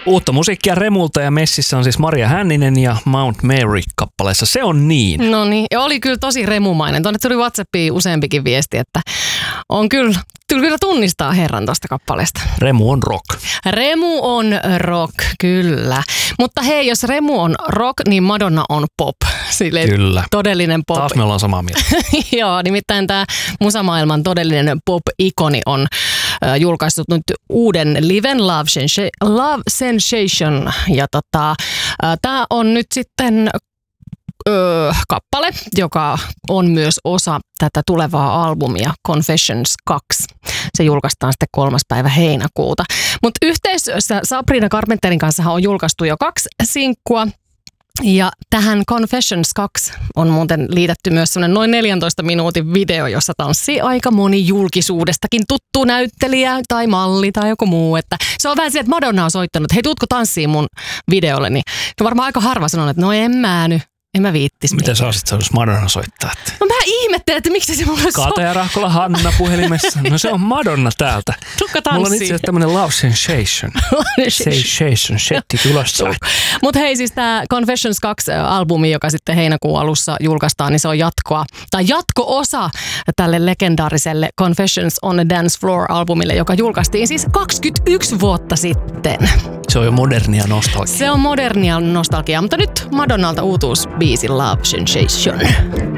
Uutta musiikkia Remulta ja messissä on siis Maria Hänninen ja Mount Mary-kappaleessa Se on niin. No niin, ja oli kyllä tosi remumainen. Tuonne tuli WhatsAppiin useampikin viesti, että on kyllä tunnistaa herran tuosta kappaleesta. Remu on rock. Remu on rock, kyllä. Mutta hei, jos Remu on rock, niin Madonna on pop. Silleen kyllä. Todellinen pop. Taas me ollaan samaa mieltä. Joo, nimittäin tämä musamaailman todellinen pop-ikoni on julkaissut nyt uuden liven Love Sensation. Ja tämä on nyt sitten kappale, joka on myös osa tätä tulevaa albumia Confessions 2. Se julkaistaan sitten 3. päivä heinäkuuta. Mutta yhteistyössä Sabrina Carpenterin kanssa on julkaistu jo 2 sinkkua. Ja tähän Confessions 2 on muuten liitetty myös sellainen noin 14 minuutin video, jossa tanssii aika moni julkisuudestakin tuttu näyttelijä tai malli tai joku muu. Että se on vähän se, että Madonna on soittanut, että hei, tuutko tanssiin mun videolle, niin varmaan aika harva sanoo, että no en mä viittis. Miten sä olisit saanut Madonna soittaa? No mä ihmettelen, että miksi se mulle Kata ja Rahkola Hanna puhelimessa. No se on Madonna täältä. Tukka tanssii. Mulla on itse asiassa tämmönen Love Sensation. Sensation setti tulossa. Mutta hei, siis tää Confessions 2-albumi, joka sitten heinäkuun alussa julkaistaan, niin se on jatko-osa tälle legendaariselle Confessions on a Dance Floor-albumille, joka julkaistiin siis 21 vuotta sitten. Se on jo modernia nostalgiaa. Se on modernia nostalgiaa, mutta nyt Madonnalta uutuusbiisi Love Sensation.